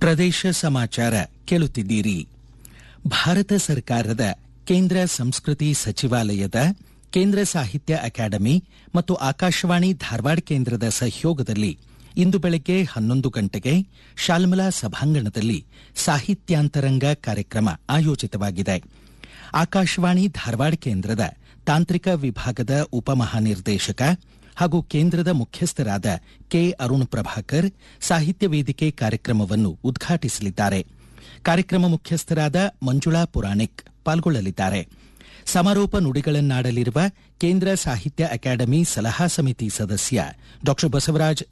ಪ್ರದೇಶ ಸಮಾಚಾರ ಕೇಳುತ್ತಿದ್ದೀರಿ. ಭಾರತ ಸರ್ಕಾರದ ಕೇಂದ್ರ ಸಂಸ್ಕೃತಿ ಸಚಿವಾಲಯದ ಕೇಂದ್ರ ಸಾಹಿತ್ಯ ಅಕಾಡೆಮಿ ಮತ್ತು ಆಕಾಶವಾಣಿ ಧಾರವಾಡ ಕೇಂದ್ರದ ಸಹಯೋಗದಲ್ಲಿ ಇಂದು ಬೆಳಗ್ಗೆ 11 ಗಂಟೆಗೆ ಶಾಲ್ಮಲಾ ಸಭಾಂಗಣದಲ್ಲಿ ಸಾಹಿತ್ಯಾಂತರಂಗ ಕಾರ್ಯಕ್ರಮ ಆಯೋಜಿತವಾಗಿದೆ. ಆಕಾಶವಾಣಿ ಧಾರವಾಡ ಕೇಂದ್ರದ ತಾಂತ್ರಿಕ ವಿಭಾಗದ ಉಪಮಹಾನಿರ್ದೇಶಕ ಹಾಗೂ ಕೇಂದ್ರದ ಮುಖ್ಯಸ್ಥರಾದ ಕೆ ಅರುಣ್ ಪ್ರಭಾಕರ್ ಸಾಹಿತ್ಯ ವೇದಿಕೆ ಕಾರ್ಯಕ್ರಮವನ್ನು ಉದ್ಘಾಟಿಸಲಿದ್ದಾರೆ. ಕಾರ್ಯಕ್ರಮ ಮುಖ್ಯಸ್ಥರಾದ ಮಂಜುಳಾ ಪುರಾಣಿಕ್ ಪಾಲ್ಗೊಳ್ಳಲಿದ್ದಾರೆ. ಸಮಾರೋಪ ನುಡಿಗಳನ್ನಾಡಲಿರುವ ಕೇಂದ್ರ ಸಾಹಿತ್ಯ ಅಕಾಡೆಮಿ ಸಲಹಾ ಸಮಿತಿ ಸದಸ್ಯ ಡಾ ಬಸವರಾಜ್